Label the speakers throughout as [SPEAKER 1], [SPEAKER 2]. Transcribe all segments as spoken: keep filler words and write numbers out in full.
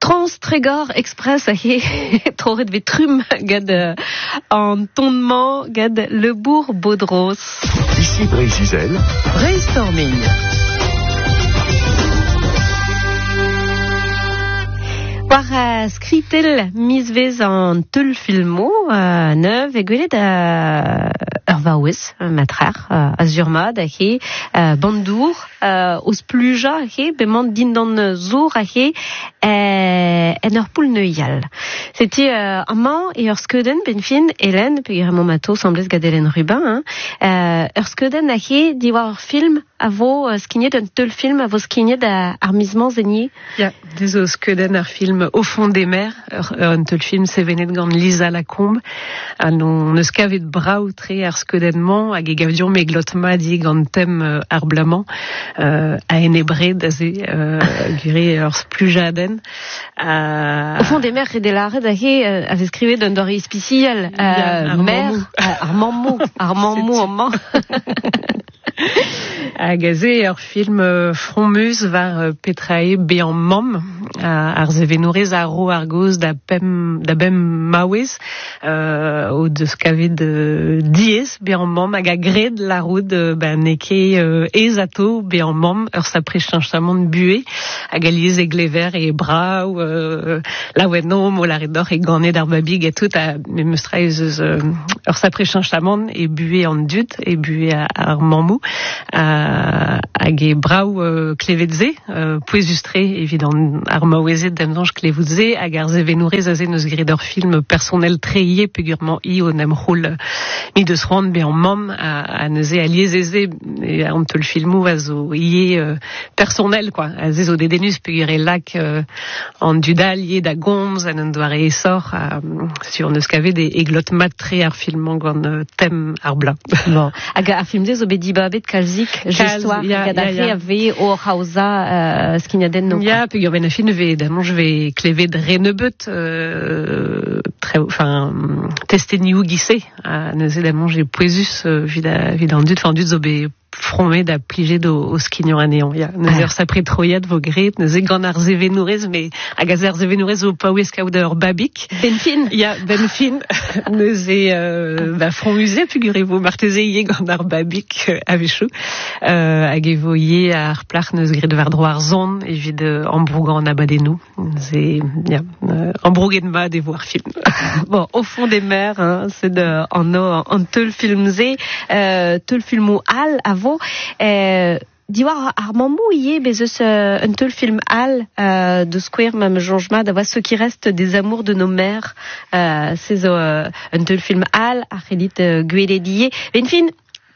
[SPEAKER 1] Trans-Trégor Express a he troret vet trum gad an tonnement gad le bourg Baudros.
[SPEAKER 2] Ici Brésil.
[SPEAKER 3] Brainstorming.
[SPEAKER 1] War uh, skritel mis vez an teul filmo uh, neuf e gwelet uh, ur vaouez matrer uh, a zurmad a he uh, bandour uh, os pluja a he bement din dan zour a he uh, en ur poul neuial. C'était uh, amant e ur skeudenn ben fin Hélène pe ur mato semblez gad Hélène Rubin hein. uh, ur skeudenn a he di war ur film a vo uh, skignet un teul film a vo skignet a ar mizman zenni.
[SPEAKER 3] Ja, des o skeudenn ar film Au fond des mers, un tel film sevenet gant Lisa Lacombe, an on eus kavet brav tre ar skeudennement hag e gavdion me glotma di gant tem euh, ar blamant euh, a enebre da ze euh, gure ur splujaden.
[SPEAKER 1] Euh... Au fond des mers, de la red a he euh, avait skrivet d'un dor ispicial euh, mer ar mammou ar mammou an man.
[SPEAKER 3] A gaze ur film euh, frommeus var euh, petrae be an mam a, ar zevenourez a ro ar goz da pem da bem maouez euh, o deus kavet euh, diez be an mam hag a gred la roud euh, ba neke euh, ez ato be an mam ur sa prechanchamant bue hag a liez e glever e brau euh, la wenom o la redor e ganet ar babig et tout a me meustra ez eus euh, ur sa prechanchamant e bue an dud e bue ar mamou a hag e brau euh, klevetze euh, pouezustre evident ar maouezet d'amnange klevetze hag ar zevenourez a ze neus grit ur film personnel treie pegurement i o nem roul mi deus roan be an mam a, a neuze a liezeze e an teul filmou a zo ie euh, personnel quoi a ze zo dedenus pegure lak euh, an dudal ie da gomz an an doare esor a, sur neus kavet e glot mat tre ar filmant gant euh, tem ar bla.
[SPEAKER 1] Bon, hag ar film de zo bet diba bet kalzik gestoir gad a re a ve o hausa uh, skignaden no.
[SPEAKER 3] Ya, pegur ben a fin ve d'amant je vais klevet renebet euh, très enfin testenioù gisse a neuze d'amant j'ai poezus euh, vid a vid an dud enfin dud zo be frommet da plijet o, o skignon anean. Ya, neuze ur sapre troiad vo gret, neuze gant ar zevenourez, me hag a zer zevenourez o paouez kaout ur babik.
[SPEAKER 1] Ben fin.
[SPEAKER 3] Ya, ben fin. Neuze euh, ba frommuze figurez-vous marteze ie gant ar babik euh, a vechou. Euh, hag evo ie ar plach neus gret war dro ar zon evit euh, ambrougan an abadennou. Neuze, ya, euh, ambrouget ma de voir film.
[SPEAKER 1] Bon, au fond des mers, hein, c'est de en o en teul filmze, euh, teul filmou al avo euh, diwar ar mammou ie bezeus euh, un teul film al euh, de square même jonjma d'avoir ce qui reste des amours de nos mères euh, c'est euh, un teul film al ar redit euh, gweledie ben fin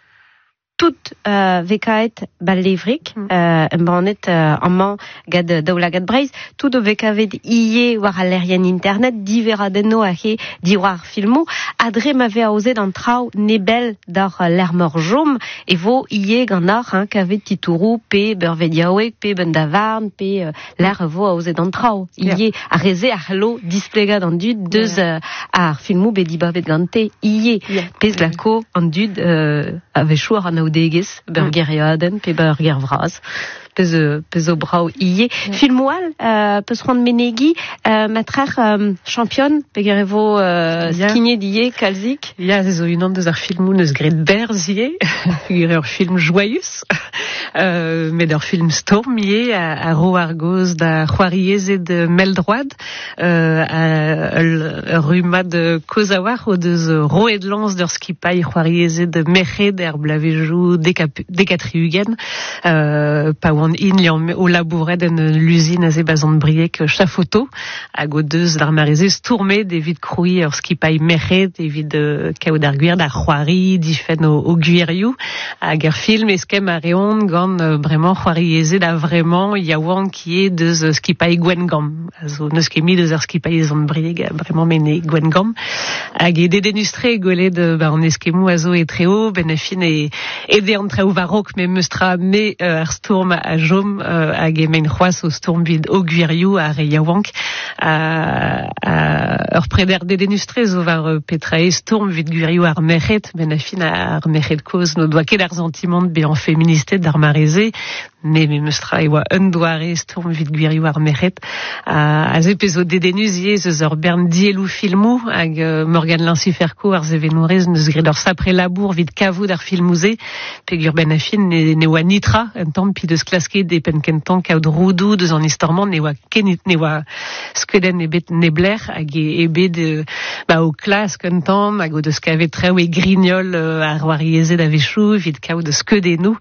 [SPEAKER 1] tout euh, vekaet bal-levrik, mm. euh, un banet euh, amant gad daoula gad breiz, tout o vekavet ie war a lerien internet, diveradenno a he di war filmo, adre m'ave a ozet an trao nebel d'ar l'ermor jom, e vo ie gant ar hein, kavet titourou, pe beurvediaouek, pe bendavarn, pe euh, l'er vo a ozet an trao. Ie yeah. a reze ar lo displegad an dud, deus yeah. euh, ar filmo be dibavet gante, ie yeah. pez yeah. lako an dud euh, a vechou ar an deges, bergeriaden, pe berger vraz, pez, pez o brau ie. Mm. Filmoual, euh, peus rand menegi, euh, matrer euh, champion, pe gerevo euh, yeah. skignet d'ie, kalzik.
[SPEAKER 3] Ya, yeah, zo unan deus ar filmou neus gret berz ie, gure ur film joyus, euh, met ur film storm ie, a, a ro ar goz da c'hoariezet de meldroad, euh, a ur rumad kozawar o deus roet lans d'ur skipai c'hoariezet de merc'hed er blavejou dekatriugen, euh, pa oan in liam o labouret en l'usine a ze bazan briek chafoto, hag o deus d'ar marezez tourmet evit kroui ur skipai merc'hed, evit euh, kaout ar gwir d'ar c'hoari, difen o, o gwirioù, hag ur film eskem a reont gant euh, bremañ c'hoariezet da vremañ yaouan ki e deus uh, skipai gwengam. Azo neus ket mi deus ar skipai zan brieg a bremañ mene gwengam. Hag e dedenustre gwelet euh, ba an eskemou a zo e treo, ben a fin e ede an traoù varok me meustra me euh, ar stourm a jom euh, hag e men c'hoaz o stourm vid o gwirioù a re yaouank a, a ur preder dedenustre zo var euh, petra e stourm vid gwirioù ar merc'hed, ben a fin ar merc'hed koz no doa ket ar sentimant be an feministet d'ar mareze, ne me meustra ewa un doare storm vid gwirioù ar meret a az epizo dedenuzie zeus ur bern dielou filmou hag uh, Morgan Lancy-Ferko ar zevenourez neus grit ur sapre labour vid kavout ar filmouze pegur ben afin ne, ne oa nitra un tamm pi deus klasket de pen kentan kaout roudou deus an istorman ne oa kenit ne oa skeden ebet ne bler hag e ebet de, ba o klask un tamm hag o deus kavet treo e grignol uh, ar warieze da vechou vid kaout deus skedenou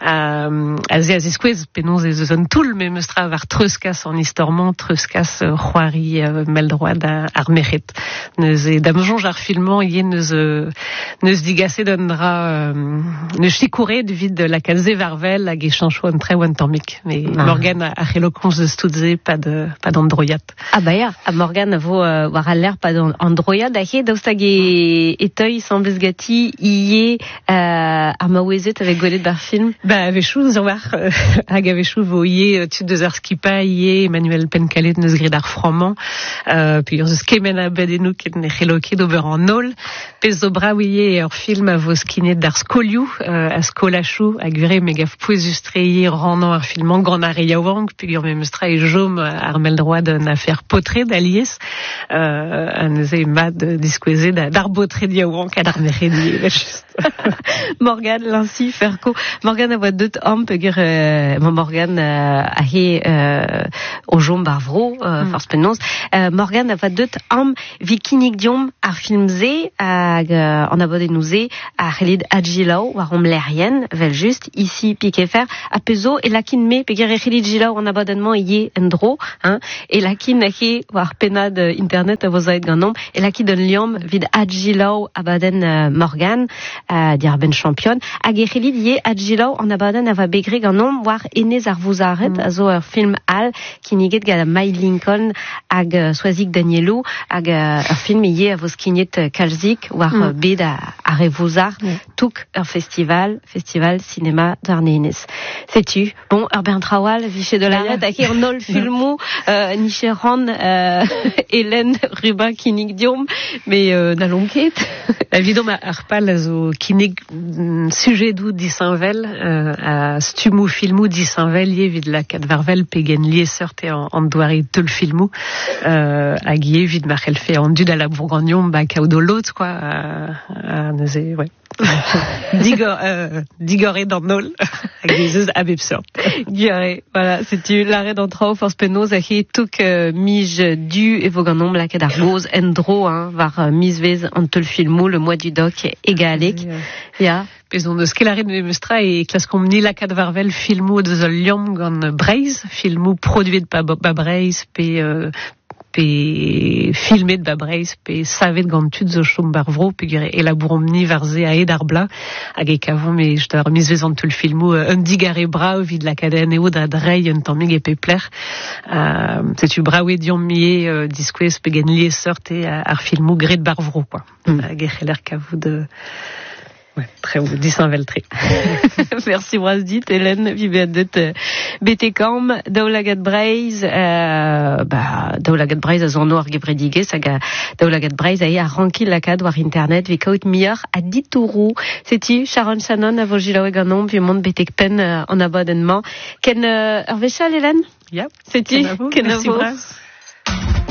[SPEAKER 3] uh, az e Esquez penons ez eus un toul me meustra var treuskas an istorman treuskas uh, c'hoari uh, meldroad ar mechet. Neus e damjonj ar filman ie neus, uh, neus digase d'un dra uh, neus chikouret vid lakad ze varvel hag e chancho an treo an tammik. Me ah. Morgan a, a c'helokronz de stoudze pa d'androyat.
[SPEAKER 1] Ah ba ya, a Morgan a vo uh, war a l'er pa d'androyat a he daoust hag e eteuil semblez gati ie uh, ar maouezet avec golet bar film.
[SPEAKER 3] Ba a vechou zo war uh, hag a vechou vo ie tud deus ar skipa ie Emmanuel Pencalet neus grit ar froman uh, puis ur zeus kemen a bedenou ket ne c'heloket ober an nol pez zo brav ie ur film a vo skinet d'ar skolioù uh, a skolachou hag vire me gav pouezustre ie rannan ar filman gant ar yaouank puis ur me meustra e jom ar meldroad an afer potret d'alies uh, an eus e mad diskouezet d'ar potret yaouank ad ar mechet ie just.
[SPEAKER 1] Morgan Lancy-Ferko Morgan a voa deut am pegur uh, Morgan uh, a he uh, o jom bar vro uh, mm. force penons uh, Morgan a voa deut am vi kinnig diom ar film ze hag uh, an abodenouze a c'helid adjilaou war om lerien vel just ici piquet fer a pezo e lakin me pegur e c'helid jilaou an abonnement ie en dro hein, e lakin a he war penad internet a vozaet ganom e lakin un liom vid adjilaou abaden uh, Morgan Uh, dir ben champion hag e c'helid ie adjilaou an abadenn a va begre ganom war enez ar vouzaret mm. a zo ur film all kiniget gant a May Lincoln hag uh, soazik Danielou hag uh, ur film ie a vo skinet uh, kalzik war mm. uh, bet a, a re vouzar mm. touk ur festival festival cinéma d'Arnenez. Setu bon ur bern trawal viche de la net hag ur nol filmou uh, niche ran uh, Hélène Rubin kinig diom mais uh, nalonket
[SPEAKER 3] Evidom ar pal a zo kinig sujedou disanvel euh, a stumou filmou disanvel ie vid lakad varvel pegen lieseurt e an, an doare teul filmou euh, hag ie vid mar c'hellfe an dud a la Bourgognon ba kaout o lot quoi a, a neuze, ouais. digor euh, digoré dans nol hag eus a bep sort.
[SPEAKER 1] Gure, voilà, setu l'arrêt d'entrao force penaos a he touk uh, mij du e vo ganom lakad ar goz en dro hein, var uh, miz vez an teul filmou le mois du doc egalek. Ya.
[SPEAKER 3] Pezon eus kelare de meustra e klaskom ni lakad varvel filmou deus ul liom gant Breiz, filmou produit pa ba Breiz pe euh, pe filmet ba Breiz pe savet gant tud zo chom bar vro pe gure elabourom ni varze a ed ar bla hag e kavon me jta ar miz vezan teul filmou uh, un digare brao vid lakaden eo da drei un tammig e pe pler uh, setu brao e diom mie uh, diskouez pe gen lieseurt e uh, ar filmou gret bar vro quoi mm. hag e c'heller kavou de ouais, très beau, disanvel tri.
[SPEAKER 1] Merci Brasdit, Hélène, vivet deut betekam, daoulagad Breiz, euh, bah, daoulagad Breiz a zono ar gebredige, hag daoulagad Breiz a e a rankil lakad war internet, vi kaout mior a ditourou. Seti, Sharon Shannon a vo jilaoueg ganom, vi mont betek pen uh, an abonnement. Ken uh, ur vechal, Hélène?
[SPEAKER 3] Yep.
[SPEAKER 1] Seti,
[SPEAKER 3] ken a vo, merci Braz.